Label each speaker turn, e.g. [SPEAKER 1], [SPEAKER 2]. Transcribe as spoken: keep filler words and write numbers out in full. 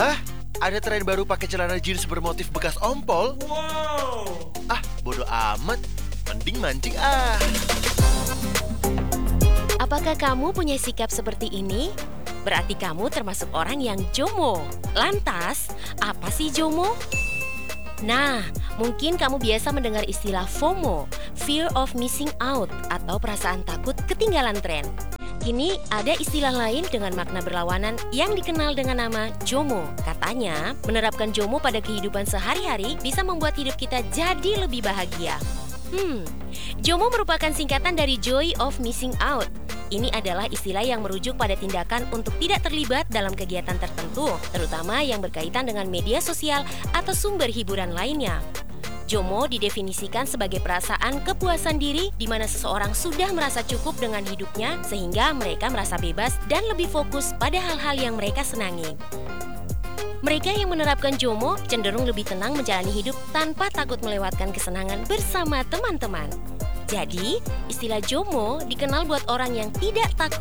[SPEAKER 1] Hah? Ada tren baru pakai celana jeans bermotif bekas ompol?
[SPEAKER 2] Wow.
[SPEAKER 1] Ah, bodo amat. Mending mancing ah.
[SPEAKER 3] Apakah kamu punya sikap seperti ini? Berarti kamu termasuk orang yang JOMO. Lantas, apa sih JOMO? Nah, mungkin kamu biasa mendengar istilah FOMO, Fear of Missing Out, atau perasaan takut ketinggalan tren. Kini ada istilah lain dengan makna berlawanan yang dikenal dengan nama JOMO. Katanya, menerapkan JOMO pada kehidupan sehari-hari bisa membuat hidup kita jadi lebih bahagia. Hmm, JOMO merupakan singkatan dari Joy of Missing Out. Ini adalah istilah yang merujuk pada tindakan untuk tidak terlibat dalam kegiatan tertentu, terutama yang berkaitan dengan media sosial atau sumber hiburan lainnya. JOMO didefinisikan sebagai perasaan kepuasan diri di mana seseorang sudah merasa cukup dengan hidupnya sehingga mereka merasa bebas dan lebih fokus pada hal-hal yang mereka senangi. Mereka yang menerapkan JOMO cenderung lebih tenang menjalani hidup tanpa takut melewatkan kesenangan bersama teman-teman. Jadi, istilah JOMO dikenal buat orang yang tidak takut